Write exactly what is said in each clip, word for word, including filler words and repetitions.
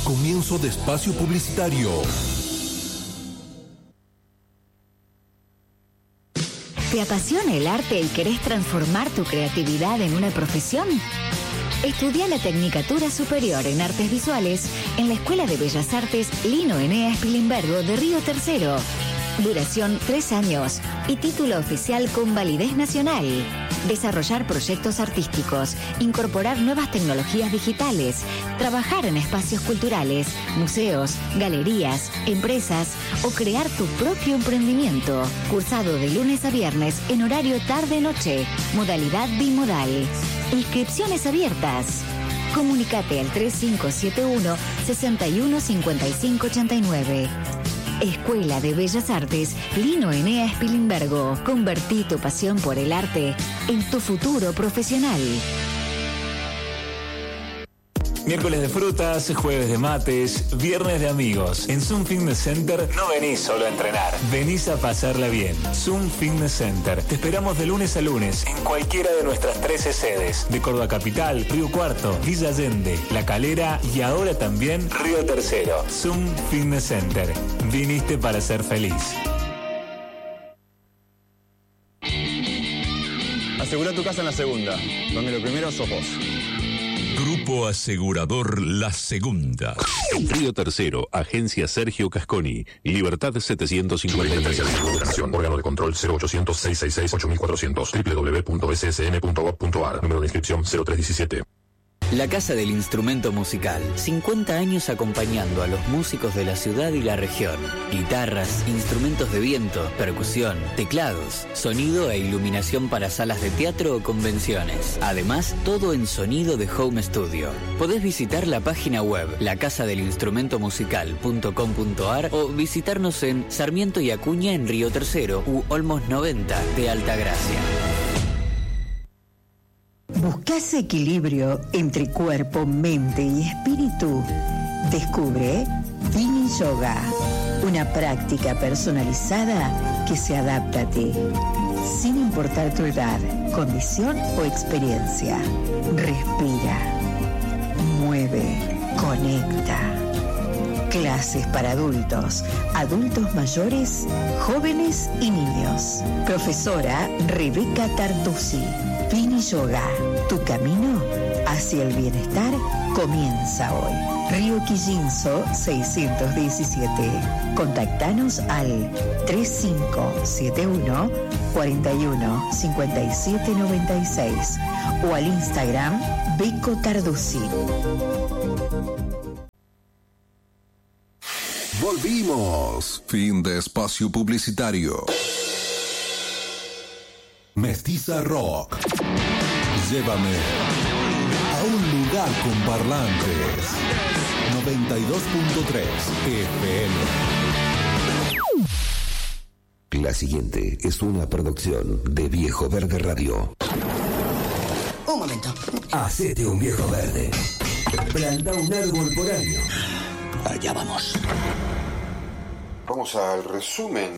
Comienzo de espacio publicitario. ¿Te apasiona el arte y querés transformar tu creatividad en una profesión? Estudia la Tecnicatura Superior en Artes Visuales en la Escuela de Bellas Artes Lino Eneas Pilimbergo de Río Tercero. Duración tres años y título oficial con validez nacional. Desarrollar proyectos artísticos, incorporar nuevas tecnologías digitales, trabajar en espacios culturales, museos, galerías, empresas o crear tu propio emprendimiento. Cursado de lunes a viernes en horario tarde-noche, modalidad bimodal. Inscripciones abiertas. Comunicate al tres cinco siete uno, seis uno cinco cinco ocho nueve. Escuela de Bellas Artes Lino Eneas Pilimbergo. Convertí tu pasión por el arte en tu futuro profesional. Miércoles de frutas, jueves de mates, viernes de amigos. En Zoom Fitness Center no venís solo a entrenar, venís a pasarla bien. Zoom Fitness Center. Te esperamos de lunes a lunes en cualquiera de nuestras trece sedes. De Córdoba Capital, Río Cuarto, Villa Allende, La Calera y ahora también Río Tercero. Zoom Fitness Center. Viniste para ser feliz. Asegura tu casa en La Segunda, donde lo primero sos vos. Grupo Asegurador La Segunda. Río Tercero, Agencia Sergio Casconi, Libertad setecientos cincuenta y tres. Órgano de control cero ochocientos, seiscientos sesenta y seis, ocho mil cuatrocientos. doble u doble u doble u punto s s n punto gov punto a r. Número de inscripción cero tres diecisiete. La Casa del Instrumento Musical. cincuenta años acompañando a los músicos de la ciudad y la región. Guitarras, instrumentos de viento, percusión, teclados, sonido e iluminación para salas de teatro o convenciones. Además, todo en sonido de home studio. Podés visitar la página web la casa del instrumento musical punto com punto a r o visitarnos en Sarmiento y Acuña en Río Tercero u Olmos noventa de Altagracia. ¿Buscas equilibrio entre cuerpo, mente y espíritu? Descubre Vini Yoga, una práctica personalizada que se adapta a ti, sin importar tu edad, condición o experiencia. Respira, mueve, conecta. Clases para adultos, adultos mayores, jóvenes y niños. Profesora Rebeca Tartusi. Vini Yoga, tu camino hacia el bienestar comienza hoy. Río Quillinzo seiscientos diecisiete. Contactanos al tres cinco siete uno, cuatro uno, cinco siete nueve seis o al Instagram Beco Tardusi. Volvimos. Fin de espacio publicitario. Mestiza Rock. Llévame a un lugar con parlantes. noventa y dos punto tres F M. La siguiente es una producción de Viejo Verde Radio. Un momento. Hacete un viejo verde. Planta un árbol por año. Allá vamos. Vamos al resumen.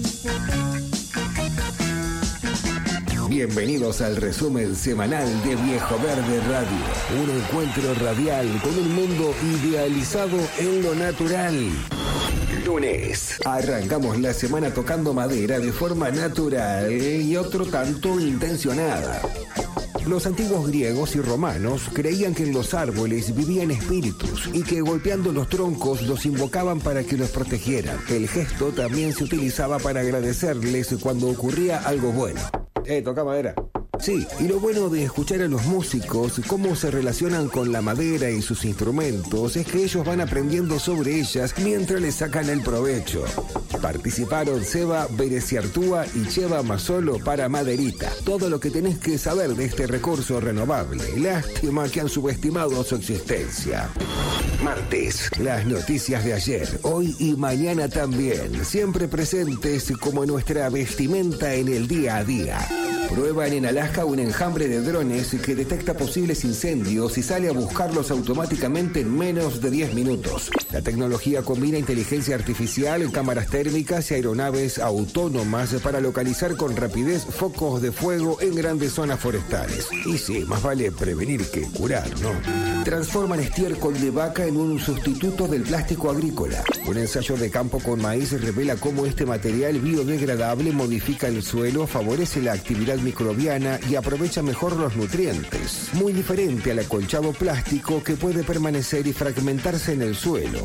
Bienvenidos al resumen semanal de Viejo Verde Radio. Un encuentro radial con un mundo idealizado en lo natural. Lunes. Arrancamos la semana tocando madera de forma natural y otro tanto intencionada. Los antiguos griegos y romanos creían que en los árboles vivían espíritus y que golpeando los troncos los invocaban para que los protegieran. El gesto también se utilizaba para agradecerles cuando ocurría algo bueno. Eh, toca madera. Sí, y lo bueno de escuchar a los músicos, cómo se relacionan con la madera y sus instrumentos, es que ellos van aprendiendo sobre ellas mientras les sacan el provecho. Participaron Seba Bereciartúa y Cheva Masolo para Maderita. Todo lo que tenés que saber de este recurso renovable. Lástima que han subestimado su existencia. Martes, las noticias de ayer, hoy y mañana también, siempre presentes como nuestra vestimenta en el día a día. Prueban en Alaska un enjambre de drones que detecta posibles incendios y sale a buscarlos automáticamente en menos de diez minutos. La tecnología combina inteligencia artificial, cámaras térmicas y aeronaves autónomas para localizar con rapidez focos de fuego en grandes zonas forestales. Y sí, más vale prevenir que curar, ¿no? Transforman estiércol de vaca en un sustituto del plástico agrícola. Un ensayo de campo con maíz revela cómo este material biodegradable modifica el suelo, favorece la actividad microbiana y aprovecha mejor los nutrientes. Muy diferente al acolchado plástico que puede permanecer y fragmentarse en el suelo.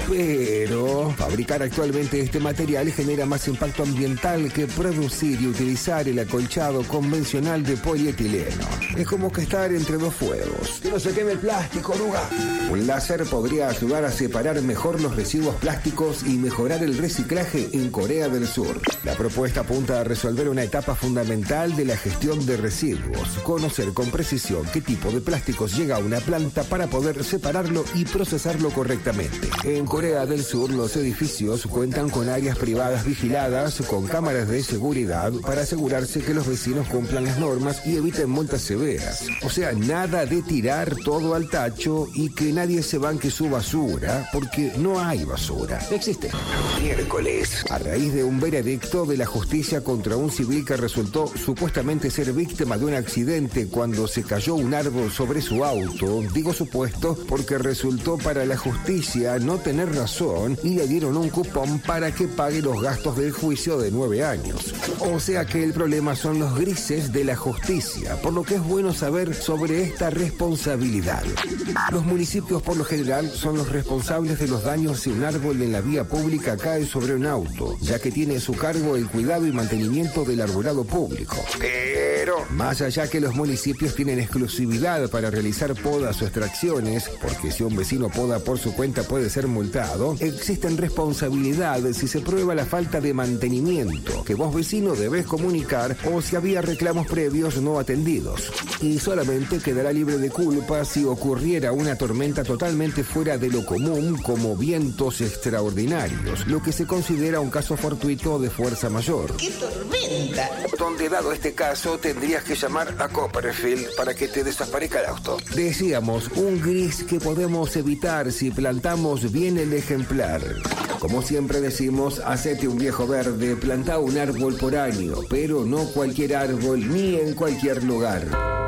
Pero fabricar actualmente este material genera más impacto ambiental que producir y utilizar el acolchado convencional de polietileno. Es como que estar entre dos fuegos. Que no se queme el plástico, Luga. Un láser podría ayudar a separar mejor los residuos plásticos y mejorar el reciclaje en Corea del Sur. La propuesta apunta a resolver una etapa fundamental de la gestión de residuos, conocer con precisión qué tipo de plásticos llega a una planta para poder separarlo y procesarlo correctamente. En Corea del Sur, los edificios cuentan con áreas privadas vigiladas con cámaras de seguridad para asegurarse que los vecinos cumplan las normas y eviten multas severas. O sea, nada de tirar todo al tacho y que nadie se banque su basura, porque no hay basura. Existe. Miércoles. A raíz de un veredicto de la justicia contra un civil que resultó supuestamente ser víctima de un accidente cuando se cayó un árbol sobre su auto, digo supuesto porque resultó para la justicia no tener razón y le dieron un cupón para que pague los gastos del juicio de nueve años. O sea que el problema son los grises de la justicia, por lo que es bueno saber sobre esta responsabilidad. Los municipios por lo general son los responsables de los daños si un árbol en la vía pública cae sobre un auto, ya que tiene a su cargo el cuidado y mantenimiento del arbolado público. Pero, más allá que los municipios tienen exclusividad para realizar podas o extracciones, porque si un vecino poda por su cuenta puede ser multado, existen responsabilidades si se prueba la falta de mantenimiento, que vos vecino debés comunicar o si había reclamos previos no atendidos. Y solamente quedará libre de culpa si ocurriera una tormenta totalmente fuera de lo común, como vientos extraordinarios, lo que se considera un caso fortuito de fuerza mayor. ¡Qué tormenta! Donde, dado este caso, tendrías que llamar a Copperfield para que te desaparezca el auto. Decíamos, un gris que podemos evitar si plantamos bien el ejemplar. Como siempre decimos, hacete un viejo verde, plantá un árbol por año, pero no cualquier árbol ni en cualquier lugar.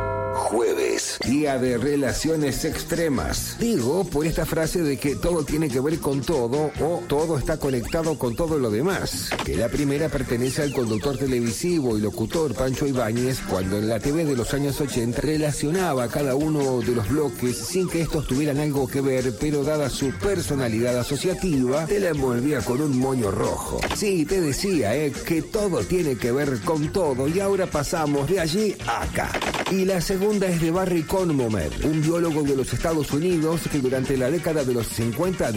Jueves, día de relaciones extremas. Digo por esta frase de que todo tiene que ver con todo o todo está conectado con todo lo demás. Que la primera pertenece al conductor televisivo y locutor Pancho Ibáñez cuando en la T V de los años ochenta relacionaba cada uno de los bloques sin que estos tuvieran algo que ver, pero dada su personalidad asociativa, te la envolvía con un moño rojo. Sí, te decía, eh, que todo tiene que ver con todo y ahora pasamos de allí a acá. Y la segunda es de Barry Conmomer, un biólogo de los Estados Unidos que durante la década de los cincuenta